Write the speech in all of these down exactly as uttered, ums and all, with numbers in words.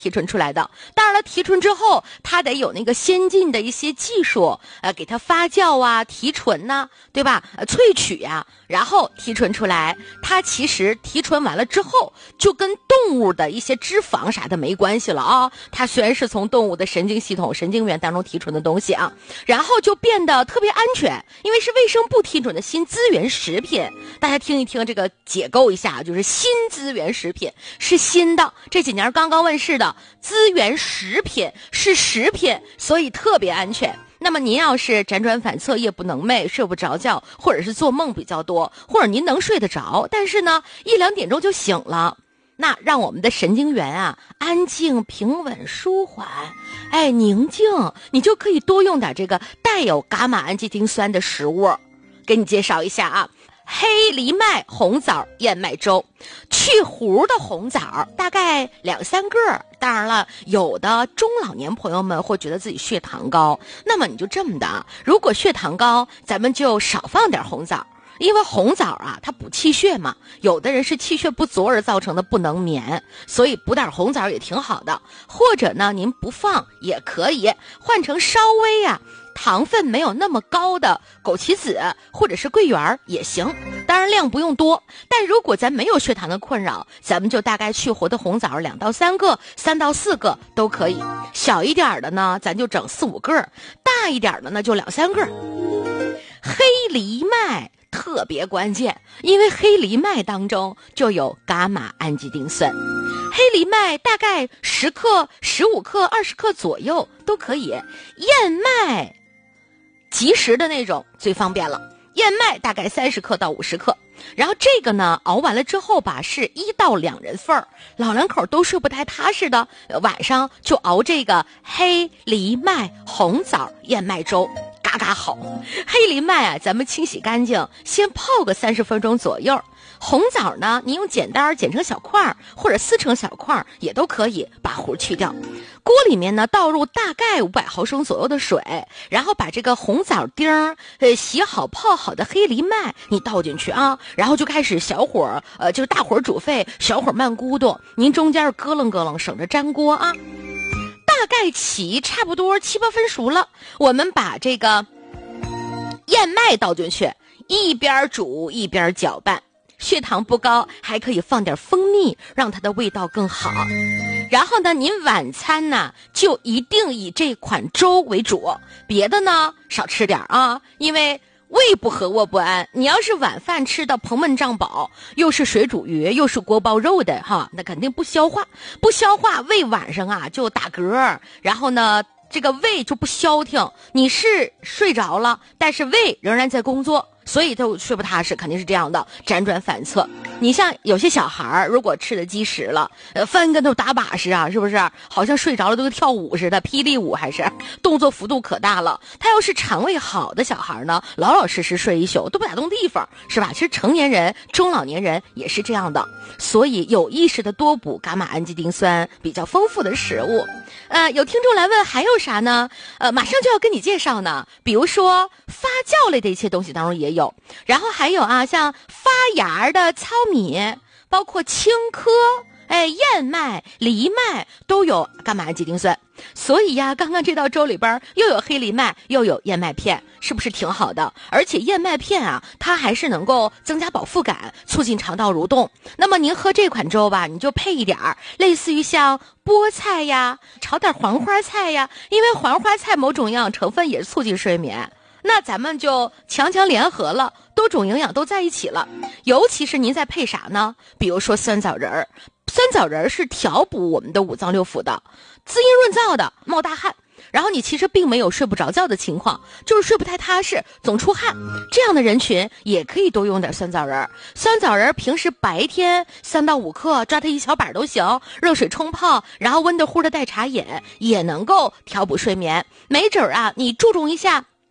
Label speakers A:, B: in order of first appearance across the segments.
A: 提纯出来的。当然了，提纯之后它得有那个先进的一些技术，呃，给它发酵啊、提纯呐、啊，对吧？呃，萃取呀、啊，然后提纯出来。它其实提纯完了之后，就跟动物的一些脂肪啥的没关系了啊。它虽然是从动物的神经系统、神经元当中提纯的东西啊，然后就变得特别安全，因为是卫生部批准的新资源食品。大家听一听这个，解构一下，就是新资源食品是新的，这几年刚刚问世的。资源食品是食品，所以特别安全。那么您要是辗转反侧、夜不能寐、睡不着觉，或者是做梦比较多，或者您能睡得着，但是呢一两点钟就醒了，那让我们的神经元啊安静、平稳、舒缓，哎，宁静，你就可以多用点这个带有伽马氨基丁酸的食物。给你介绍一下啊，黑藜麦红枣燕麦粥，去核的红枣大概两三个。当然了，有的中老年朋友们会觉得自己血糖高，那么你就这么的，如果血糖高，咱们就少放点红枣，因为红枣啊它补气血嘛，有的人是气血不足而造成的不能眠，所以补点红枣也挺好的。或者呢您不放也可以换成稍微啊糖分没有那么高的枸杞子或者是桂圆也行，当然量不用多。但如果咱没有血糖的困扰，咱们就大概去核的红枣两到三个，三到四个都可以。小一点的呢，咱就整四五个；大一点的呢，就两三个。黑藜麦特别关键，因为黑藜麦当中就有伽马氨基丁酸。黑藜麦大概十克、十五克、二十克左右都可以。燕麦即食的那种最方便了，燕麦大概三十克到五十克。然后这个呢熬完了之后吧，是一到两人份儿，老两口都睡不太踏实的，晚上就熬这个黑藜麦红枣燕麦粥，嘎嘎好。黑藜麦啊咱们清洗干净，先泡个三十分钟左右。红枣呢你用剪刀剪成小块或者撕成小块也都可以，把核去掉。锅里面呢倒入大概五百毫升左右的水，然后把这个红枣丁呃洗好泡好的黑藜麦你倒进去啊，然后就开始小火呃就是大火煮沸，小火慢咕嘟，您中间咯楞咯楞省着粘锅啊。大概起差不多七八分熟了，我们把这个燕麦倒进去，一边煮一边搅拌。血糖不高还可以放点蜂蜜，让它的味道更好。然后呢您晚餐呢就一定以这款粥为主，别的呢少吃点啊，因为胃不和卧不安。你要是晚饭吃的膨闷胀饱，又是水煮鱼又是锅包肉的哈，那肯定不消化，不消化胃晚上啊就打嗝，然后呢这个胃就不消停，你是睡着了，但是胃仍然在工作，所以都睡不踏实，肯定是这样的，辗转反侧。你像有些小孩如果吃的积食了，呃，翻跟头打把式啊，是不是好像睡着了都跟跳舞似的，霹雳舞还是动作幅度可大了。他要是肠胃好的小孩呢，老老实实睡一宿都不打动地方，是吧？其实成年人中老年人也是这样的，所以有意识的多补伽马氨基丁酸比较丰富的食物。呃，有听众来问还有啥呢？呃，马上就要跟你介绍呢，比如说发酵类的一些东西当中也有，然后还有啊，像发芽的糙米，包括青稞，哎，燕麦、藜麦都有伽马氨基丁酸。所以呀，刚刚这道粥里边又有黑藜麦又有燕麦片，是不是挺好的？而且燕麦片啊，它还是能够增加饱腹感，促进肠道蠕动。那么您喝这款粥吧，你就配一点儿类似于像菠菜呀，炒点黄花菜呀，因为黄花菜某种营养成分也是促进睡眠。那咱们就强强联合了，多种营养都在一起了。尤其是您再配啥呢？比如说酸枣仁儿，酸枣仁儿是调补我们的五脏六腑的，滋阴润燥的，冒大汗。然后你其实并没有睡不着觉的情况，就是睡不太踏实，总出汗，这样的人群也可以多用点酸枣仁。酸枣仁平时白天三到五克，抓它一小板都行，热水冲泡，然后温的乎的代茶饮，也能够调补睡眠。没准啊，你注重一下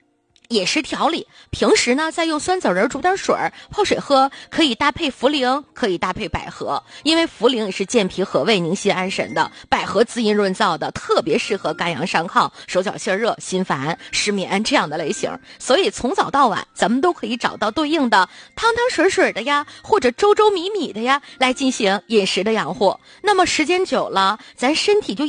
A: 饮食调理，平时呢再用酸枣仁煮点水泡水喝，可以搭配茯苓，可以搭配百合，因为茯苓也是健脾和胃、宁心安神的，百合滋阴润燥的，特别适合肝阳上亢、手脚心热、心烦、失眠这样的类型。所以从早到晚，咱们都可以找到对应的汤汤水水的呀，或者粥粥米米的呀，来进行饮食的养护。那么时间久了，咱身体就